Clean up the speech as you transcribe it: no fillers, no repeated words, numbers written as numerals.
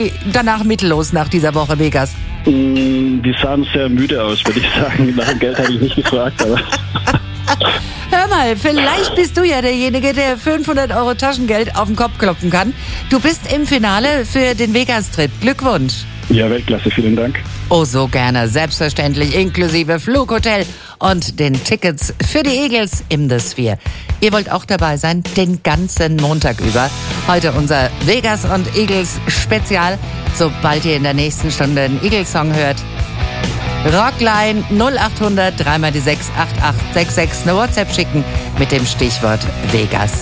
danach mittellos nach dieser Woche Vegas? Die sahen sehr müde aus, würde ich sagen. Nach dem Geld habe ich nicht gefragt, aber... Hör mal, vielleicht bist du ja derjenige, der 500 € Taschengeld auf den Kopf klopfen kann. Du bist im Finale für den Vegas-Trip. Glückwunsch. Ja, Weltklasse, vielen Dank. Oh, so gerne. Selbstverständlich inklusive Flughotel und den Tickets für die Eagles im The Sphere. Ihr wollt auch dabei sein, den ganzen Montag über. Heute unser Vegas und Eagles Spezial. Sobald ihr in der nächsten Stunde einen Eagles-Song hört, Rockline 0800 3 mal die 6 8866 eine WhatsApp schicken mit dem Stichwort Vegas.